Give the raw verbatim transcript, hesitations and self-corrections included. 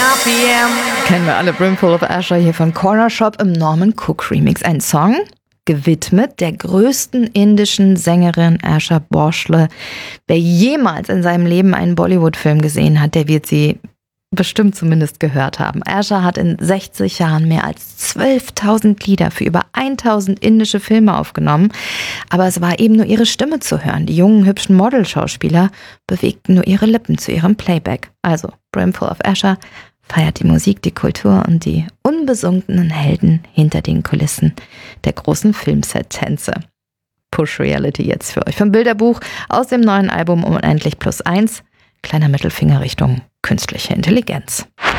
Kennen wir alle, Brimful of Asher hier von Corner Shop im Norman Cook Remix. Ein Song gewidmet der größten indischen Sängerin Asha Bhosle. Wer jemals in seinem Leben einen Bollywood-Film gesehen hat, der wird sie bestimmt zumindest gehört haben. Asha hat in sechzig Jahren mehr als zwölftausend Lieder für über tausend indische Filme aufgenommen. Aber es war eben nur ihre Stimme zu hören. Die jungen, hübschen Model-Schauspieler bewegten nur ihre Lippen zu ihrem Playback. Also Brimful of Asher feiert die Musik, die Kultur und die unbesunkenen Helden hinter den Kulissen der großen Filmset-Tänze. Push Reality jetzt für euch vom Bilderbuch aus dem neuen Album Unendlich Plus Eins. Kleiner Mittelfinger Richtung künstliche Intelligenz.